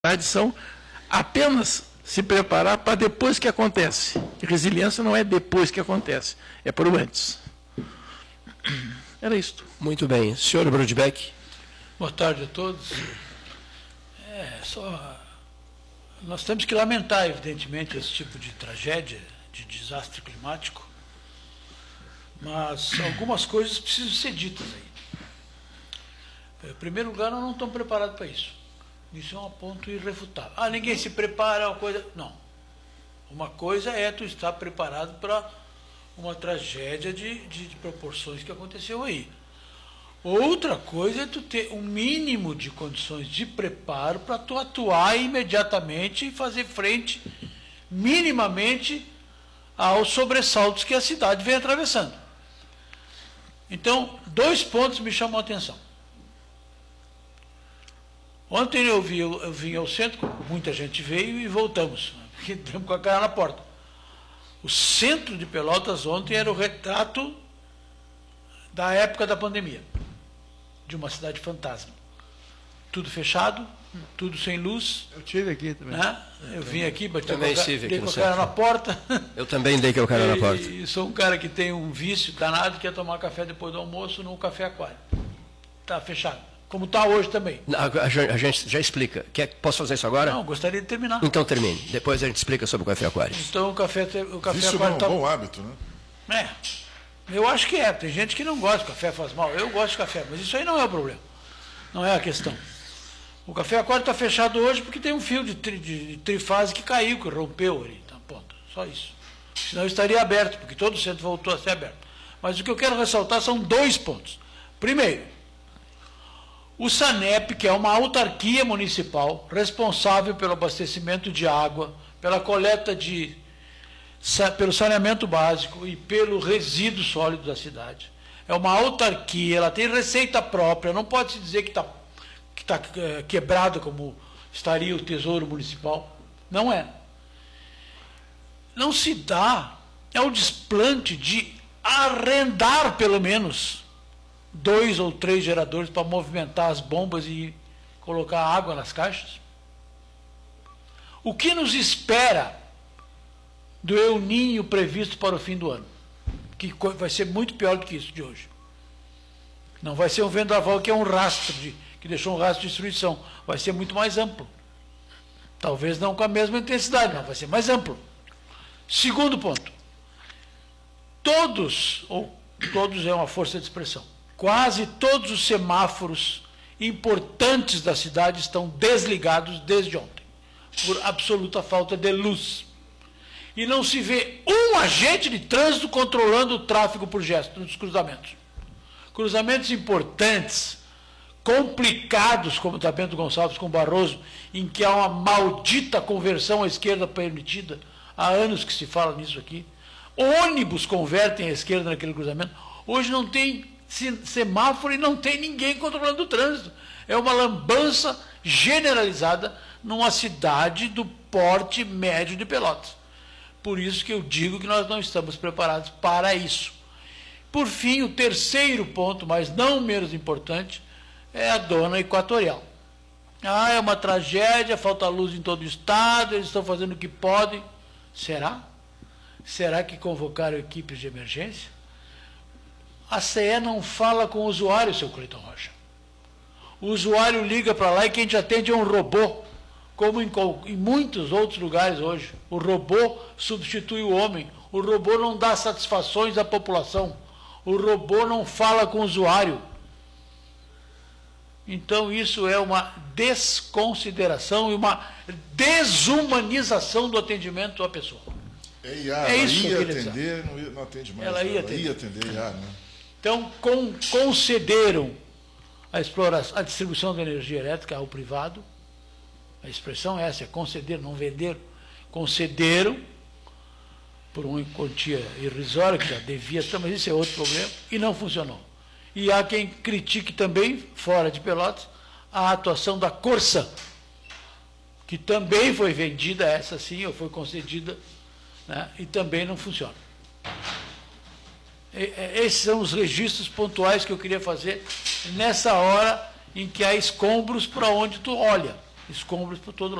São apenas se preparar para depois que acontece. E resiliência não é depois que acontece, é para o antes. Era isto. Muito bem. Senhor Brodbeck. Boa tarde a todos. Nós temos que lamentar, evidentemente, esse tipo de tragédia, de desastre climático, mas algumas coisas precisam ser ditas aí. Em primeiro lugar, nós não estamos preparados para isso. Isso é um ponto irrefutável. Ninguém se prepara, é uma coisa... Não. Uma coisa é tu estar preparado para uma tragédia de proporções que aconteceu aí. Outra coisa é tu ter um mínimo de condições de preparo para tu atuar imediatamente e fazer frente minimamente aos sobressaltos que a cidade vem atravessando. Então, 2 pontos me chamam a atenção. Ontem eu vim ao centro, muita gente veio e voltamos, porque entramos com a cara na porta. O centro de Pelotas ontem era o retrato da época da pandemia, de uma cidade fantasma. Tudo fechado, tudo sem luz. Eu estive aqui também. Né? Eu vim aqui, dei com a cara na porta. Eu também dei com a cara na porta. E sou um cara que tem um vício danado, que é tomar café depois do almoço no Café Aquário. Está fechado. Como está hoje também. A gente já explica. Posso fazer isso agora? Não, gostaria de terminar. Então termine. Depois a gente explica sobre o Café Aquário. Então o Café Isso Aquário é um bom hábito, né? Eu acho que é. Tem gente que não gosta de café, faz mal. Eu gosto de café, mas isso aí não é o problema. Não é a questão. O Café Aquário está fechado hoje porque tem um fio de trifase que caiu, que rompeu ali. Tá, ponto. Só isso. Senão estaria aberto, porque todo o centro voltou a ser aberto. Mas o que eu quero ressaltar são 2 pontos. Primeiro, o SANEP, que é uma autarquia municipal responsável pelo abastecimento de água, pela coleta pelo saneamento básico e pelo resíduo sólido da cidade. É uma autarquia, ela tem receita própria, não pode se dizer que está quebrada como estaria o Tesouro Municipal. Não é. Não se dá o desplante de arrendar, pelo menos, 2 ou 3 geradores para movimentar as bombas e colocar água nas caixas? O que nos espera do El Niño previsto para o fim do ano? Que vai ser muito pior do que isso de hoje. Não vai ser um vendaval que é um rastro, que deixou um rastro de destruição. Vai ser muito mais amplo. Talvez não com a mesma intensidade, mas vai ser mais amplo. Segundo ponto. Todos é uma força de expressão. Quase todos os semáforos importantes da cidade estão desligados desde ontem, por absoluta falta de luz. E não se vê um agente de trânsito controlando o tráfego por gesto nos cruzamentos. Cruzamentos importantes, complicados, como está Bento Gonçalves com Barroso, em que há uma maldita conversão à esquerda permitida. Há anos que se fala nisso aqui. Ônibus convertem à esquerda naquele cruzamento. Hoje não tem semáforo e não tem ninguém controlando o trânsito. É uma lambança generalizada numa cidade do porte médio de Pelotas. Por isso que eu digo que nós não estamos preparados para isso. Por fim, o terceiro ponto, mas não menos importante, é a dona Equatorial. É uma tragédia, falta luz em todo o estado, eles estão fazendo o que podem. Será? Será que convocaram equipes de emergência? A CE não fala com o usuário, seu Cleiton Rocha. O usuário liga para lá e quem te atende é um robô, como em muitos outros lugares hoje. O robô substitui o homem. O robô não dá satisfações à população. O robô não fala com o usuário. Então isso é uma desconsideração e uma desumanização do atendimento à pessoa. Ela ia atender, não atende mais. Ela ia atender, né? Então, concederam a distribuição de energia elétrica ao privado. A expressão é essa, é conceder, não vender. Concederam por uma quantia irrisória, que já devia, mas isso é outro problema, e não funcionou. E há quem critique também, fora de Pelotas, a atuação da Corsan, que também foi vendida, essa sim, ou foi concedida, né, e também não funciona. Esses são os registros pontuais que eu queria fazer nessa hora em que há escombros para onde tu olha. escombros por todo